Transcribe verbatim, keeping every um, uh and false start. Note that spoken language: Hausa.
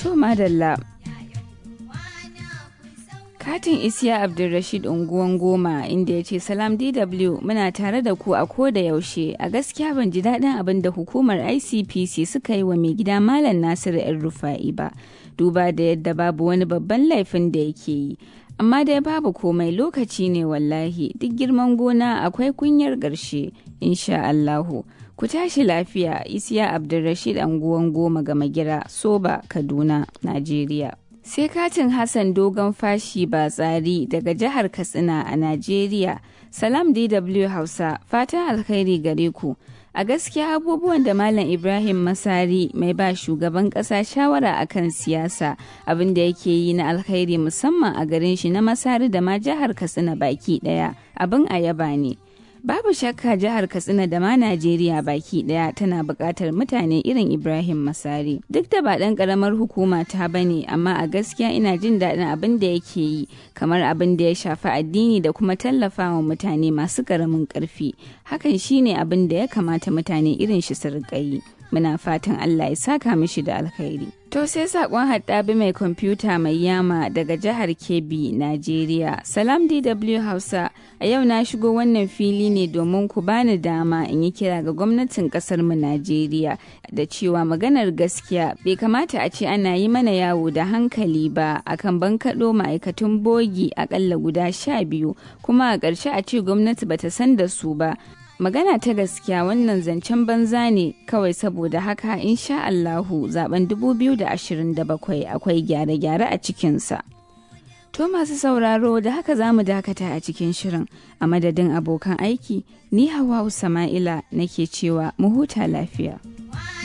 To madalla. Katin Isiya Abdulrashid unguwan Goma inda ya ce Salam D W muna tare da ku a koda yaushe, a gaskiya ban ji daɗin abin da hukumar I C P C suka yi wa mai gida Malam Nasiru ‘yan Rufa'i ba, duba da yadda babu wani babban laifin da yake yi. Amma dai babu komai, lokaci ne wallahi, duk girman gona akwai kunyar ƙarshe, insha Allahu. Ku tashi lafiya. Isiya Abdulrashid unguwan Goma ga Magira, Soba, Kaduna, Najeriya. Sai katin Hassan Dogon Fashi Batsari daga jihar Katsina a Najeriya. Salam D W Hausa, fatan alkhairi gare ku. A gaskiya abubuwan da Malam Ibrahim Masari mai ba shugaban ƙasa shawara akan siyasa, abin da yake yi na alkhairi musamman a garin shi na Masari da ma jihar Katsina baki ɗaya, abin a yaba ne. Babu shakka jihar Katsina da ma Najeriya baki daya tana buƙatar mutane irin Ibrahim Masari. Duk da ba ɗan ƙaramar hukuma ta bane, amma a gaskiya ina jin daɗin abin da yake yi, kamar abin da ya shafi addini da kuma tallafawa mutane masu ƙaramin ƙarfi. Hakan shine abin da ya kamata mutane irin shi su riƙa yi. Muna fatan Allah ya saka mishi da alkhairi. To sai sakon Haddabi mai kwamfuta mai yama daga jihar Kebbi, Najeriya. Salam D W Hausa, a yau na shigo wannan fili ne domin ku bani dama in yi kira ga gwamnatin kasar mu Najeriya da cewa maganar gaskiya bai kamata a ce ana yi mana yawo da hankali ba akan bankaɗo ma'aikatan bogi akalla guda sha biyu, kuma a ƙarshe a ce gwamnati bata san da su ba. Magana ta gaskiya wannan zancen banza ne kawai, saboda haka insha Allahu zaben dubu biyu da ashirin da bakwai akwai gyare-gyare a cikinsa. To masu sauraro, da haka za mu dakata a cikin shirin, a madadin abokan aiki, ni Hawwa Sama'ila nake cewa mu huta lafiya.